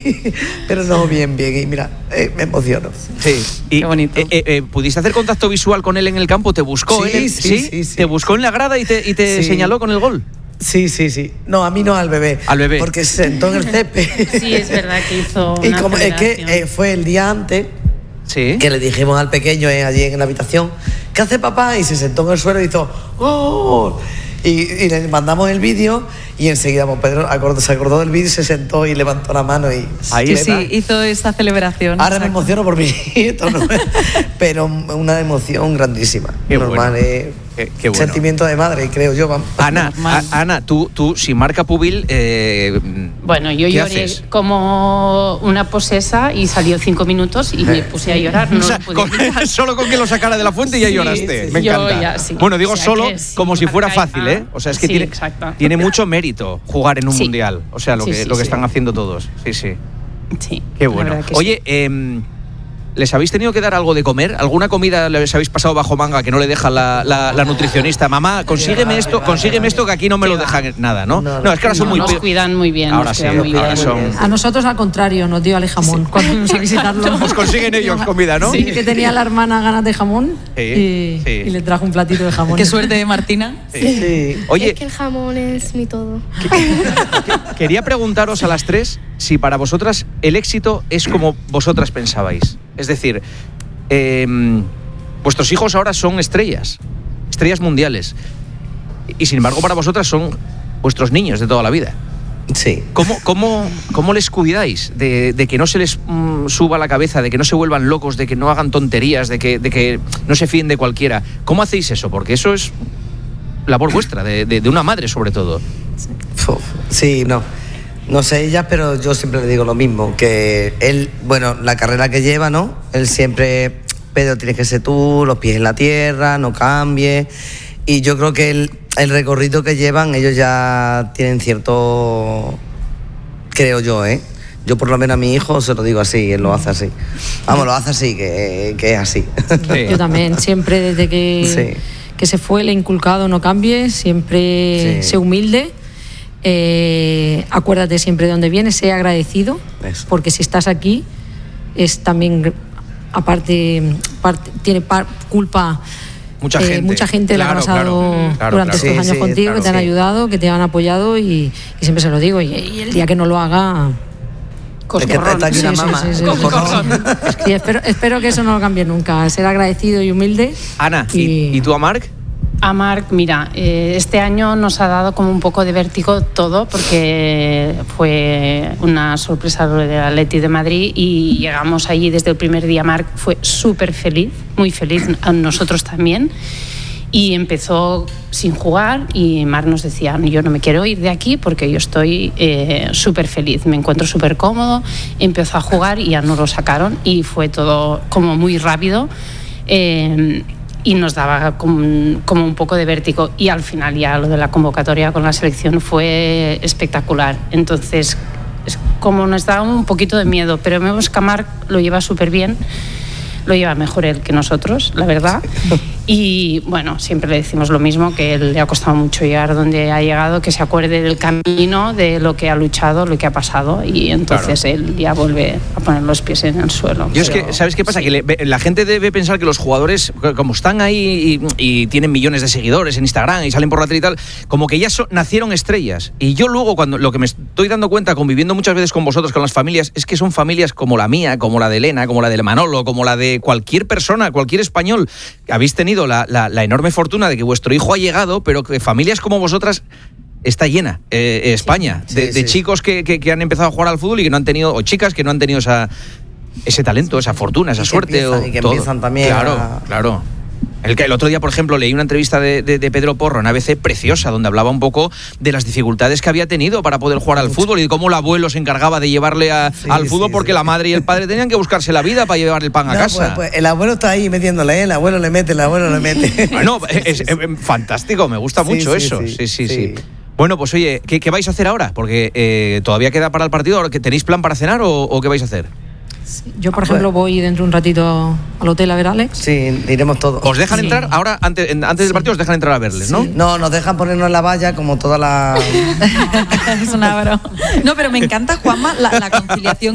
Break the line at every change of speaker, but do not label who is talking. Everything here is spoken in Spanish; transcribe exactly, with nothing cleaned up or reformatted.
Pero no, bien, bien. Y mira, eh, me emociono.
Sí. Y,
qué bonito.
Eh, eh, ¿Pudiste hacer contacto visual con él en el campo? ¿Te buscó?
Sí,
él?
sí, sí, sí.
¿Te buscó en la grada y te, y te
Sí.
señaló con el gol?
Sí, sí, sí. No, a mí no, al bebé.
Al bebé.
Porque se sentó en el césped.
Sí, es verdad que hizo
Y
una
como es que
celebración.
eh, fue el día antes
Sí.
que le dijimos al pequeño eh, allí en la habitación, ¿qué hace papá? Y se sentó en el suelo y hizo ¡oh! Y, y le mandamos el vídeo y enseguida pues, Pedro acordó, se acordó del vídeo y se sentó y levantó la mano y...
Ahí
Que
está.
sí, hizo esa celebración.
Ahora me
exacto.
emociono por mi nieto, ¿no? Pero una emoción grandísima.
Qué
normal,
bueno.
eh,
Qué- qué bueno.
Sentimiento de madre, creo yo. Vamos.
Ana,
Normal.
a- Ana, tú, tú sin marca Pubil, eh,
Bueno, yo
¿qué
lloré
haces?
como una posesa y salió cinco minutos y me puse a llorar. No
O sea,
lo pude
con-
evitar.
solo con que lo sacara de la fuente ya
Sí,
lloraste.
sí,
Me
yo
encanta.
ya, sí.
Bueno, digo
O sea
solo
que sí,
como si fuera
marca y-
fácil, ¿eh? O sea, es que
sí,
tiene,
exacto.
tiene mucho mérito jugar en un
Sí.
mundial. O sea, lo
Sí,
que,
sí,
lo que
sí.
están haciendo todos. Sí, sí.
Sí,
Qué
la
bueno.
verdad que
Oye, eh, ¿les habéis tenido que dar algo de comer? ¿Alguna comida les habéis pasado bajo manga que no le deja la, la- la nutricionista? Mamá, consígueme esto, consígueme esto que aquí no me lo dejan nada, ¿no?
No,
No, es que ahora son
No,
muy...
nos
pi-
cuidan muy bien.
Ahora
nos
sí,
cuidan muy
ahora
bien.
son...
A nosotros al contrario, nos dio Ale jamón cuando fuimos a visitarlo.
Pues consiguen ellos comida, ¿no?
Sí, que tenía la hermana ganas de jamón
Sí,
y,
sí.
y le trajo un platito de jamón.
Qué suerte, Martina.
Sí.
Oye,
Es que el jamón es mi todo.
quería preguntaros a las tres si para vosotras el éxito es como vosotras pensabais. Es decir, eh, vuestros hijos ahora son estrellas, estrellas mundiales. Y sin embargo para vosotras son vuestros niños de toda la vida.
Sí.
¿Cómo, cómo, cómo les cuidáis de, de que no se les mm, suba la cabeza, de que no se vuelvan locos, de que no hagan tonterías, de que, de que no se fíen de cualquiera? ¿Cómo hacéis eso? Porque eso es labor vuestra, de, de, de una madre sobre todo.
Uf, sí, no. No sé ella, pero yo siempre le digo lo mismo, que él, bueno, la carrera que lleva, ¿no? Él siempre, Pedro, tienes que ser tú, los pies en la tierra, no cambies. Y yo creo que el, el recorrido que llevan, ellos ya tienen cierto, creo yo, ¿eh? Yo por lo menos a mi hijo se lo digo así, él lo hace así. Vamos, lo hace así, que, que es así.
Sí.
Yo también, siempre desde que,
Sí.
que se fue le he inculcado no cambies, siempre
Sí.
sé humilde, eh, acuérdate siempre de dónde vienes, sé agradecido,
Eso.
porque si estás aquí es también, aparte, parte- tiene par- culpa
Mucha
eh,
gente.
mucha gente la ha
Claro,
pasado
claro. Claro,
durante
claro.
estos
Sí,
años
sí,
contigo,
claro,
que te han
sí.
ayudado, que te han apoyado y, y siempre se lo digo, y, y el día que no lo haga...
Es que está aquí
Sí,
una
sí,
mamá.
sí, sí,
Coscorrón.
Y espero, espero que eso no lo cambie nunca, ser agradecido y humilde.
Ana, ¿y,
Y-
¿y tú a Marc?
A Marc, mira, eh, este año nos ha dado como un poco de vértigo todo porque fue una sorpresa lo del Atleti de Madrid y llegamos allí desde el primer día. Marc fue súper feliz, muy feliz, a nosotros también. Y empezó sin jugar y Marc nos decía, yo no me quiero ir de aquí porque yo estoy eh, súper feliz, me encuentro súper cómodo. Empezó a jugar y ya no lo sacaron y fue todo como muy rápido. Eh, y nos daba como, como un poco de vértigo y al final ya lo de la convocatoria con la selección fue espectacular. Entonces es como nos daba un poquito de miedo, pero vemos que Marc lo lleva súper bien, lo lleva mejor él que nosotros, la verdad. Y bueno, siempre le decimos lo mismo, que él le ha costado mucho llegar donde ha llegado, que se acuerde del camino, de lo que ha luchado, lo que ha pasado y entonces
Claro.
él ya vuelve a poner los pies en el suelo.
Yo es
Pero
que, ¿sabes qué pasa?
sí.
Que le- la gente debe pensar que los jugadores, como están ahí y, y tienen millones de seguidores en Instagram y salen por la tele y tal, como que ya so- nacieron estrellas. Y yo luego, cuando lo que me estoy dando cuenta, conviviendo muchas veces con vosotros, con las familias, es que son familias como la mía, como la de Elena, como la de Manolo, como la de cualquier persona, cualquier español. Habéis tenido la, la, la enorme fortuna de que vuestro hijo ha llegado, pero que familias como vosotras está llena eh, eh, España
Sí,
de,
sí,
de
sí.
chicos que, que, que han empezado a jugar al fútbol y que no han tenido, o chicas que no han tenido esa, ese talento, esa fortuna, esa
Y que
suerte.
empiezan-
o
y que
todo.
empiezan también
Claro,
a-
claro. El, que- el otro día, por ejemplo, leí una entrevista de, de, de Pedro Porro en A B C preciosa, donde hablaba un poco de las dificultades que había tenido para poder jugar al fútbol y de cómo el abuelo se encargaba de llevarle a-
Sí,
al fútbol
sí,
porque
sí.
la madre y el padre tenían que buscarse la vida para llevar el pan a
No,
casa.
pues, pues, el abuelo está ahí metiéndole, ¿eh? El abuelo le mete, el abuelo le mete.
Bueno, es, es- es fantástico, me gusta
Sí,
mucho
sí,
eso.
sí,
Sí, sí, sí.
sí.
Bueno, pues oye, ¿qué, qué vais a hacer ahora? Porque eh, todavía queda para el partido. ¿Ahora que ¿Tenéis plan para cenar o, o qué vais a hacer?
Yo, por ejemplo, voy dentro de un ratito al hotel a ver a Alex.
Sí, iremos todos.
¿Os dejan
Sí.
entrar ahora, antes, en- antes del partido, os dejan entrar a verles, ¿no?
Sí.
No, nos dejan ponernos en la valla como toda la...
Es una broma. No, pero me encanta, Juanma, la, la conciliación